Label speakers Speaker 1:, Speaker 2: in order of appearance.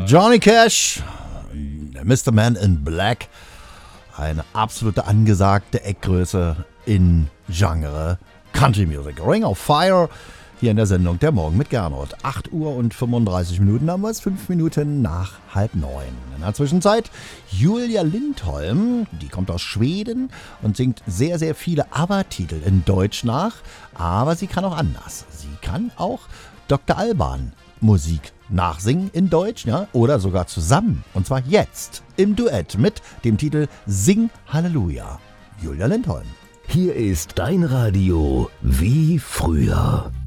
Speaker 1: Johnny Cash, Mr. Man in Black, eine absolute angesagte Eckgröße in Genre Country Music. Ring of Fire, hier in der Sendung Der Morgen mit Gernot. 8 Uhr und 35 Minuten haben wir es, 5 Minuten nach 8:30. In der Zwischenzeit Julia Lindholm, die kommt aus Schweden und singt sehr, sehr viele ABBA-Titel in Deutsch nach, aber sie kann auch anders. Sie kann auch Dr. Alban Musik nachsingen in Deutsch, ja, oder sogar zusammen. Und zwar jetzt im Duett mit dem Titel Sing Halleluja. Julia Lindholm.
Speaker 2: Hier ist dein Radio wie früher.